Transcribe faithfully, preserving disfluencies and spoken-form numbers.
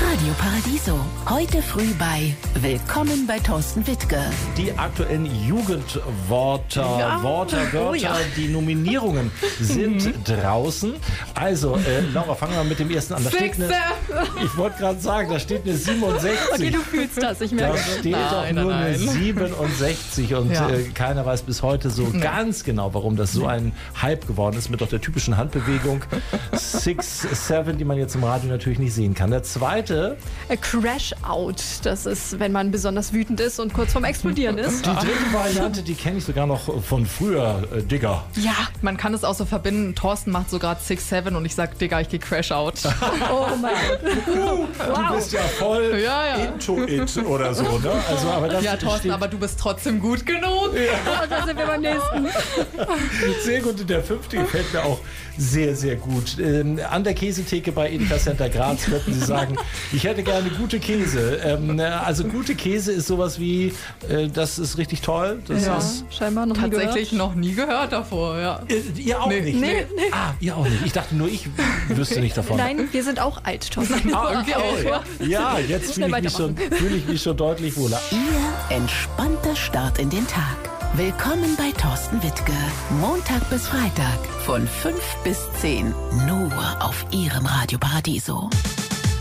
Radio Paradiso. Heute früh bei Willkommen bei Thorsten Wittke. Die aktuellen Jugendwörter, Ja. Worte, Wörter, Oh ja. die Nominierungen sind draußen. Also, äh, Laura, fangen wir mit dem ersten an. Da steht eine, ich wollte gerade sagen, da steht eine siebenundsechzig. Okay, du fühlst das, ich merke Da es. steht Nein, doch nein, nur eine nein. siebenundsechzig und Ja. äh, keiner weiß bis heute so ganz genau, warum das so ein Hype geworden ist mit doch der typischen Handbewegung six seven, die man jetzt im Radio natürlich nicht sehen kann. Der zweite, A Crash Out, das ist, wenn man besonders wütend ist und kurz vorm Explodieren ist. die dritte Variante, die kenne ich sogar noch von früher, äh, Digger. Ja, man kann es auch so verbinden. Thorsten macht sogar six seven und ich sag, Digga, ich geh Crash Out. Oh mein Gott. Du bist ja voll Ja, ja. into it oder so, ne? Also, aber das Ja, Thorsten, steht aber du bist trotzdem gut genug. Und da sind wir beim nächsten. sehr gut. Und der fünfte gefällt mir auch sehr, sehr gut. Ähm, an der Käsetheke bei Edeka Center Graz könnten Sie sagen, ich hätte gerne gute Käse. Ähm, also gute Käse ist sowas wie, äh, das ist richtig toll. Das Ja, ist, scheinbar noch nie Tatsächlich gehört. noch nie gehört davor, ja. äh, ihr auch Nee. nicht? Nee, nee. Ah, ihr auch nicht. Ich dachte nur, ich wüsste nicht davon. Nein, wir sind auch alt, Thorsten. Ah, irgendwie okay. auch, Ja, jetzt Schnell fühle ich, mich schon- fühle ich mich schon deutlich wohler. Ihr entspannter Start in den Tag. Willkommen bei Thorsten Wittke. Montag bis Freitag von fünf bis zehn. Nur auf Ihrem Radio Paradiso.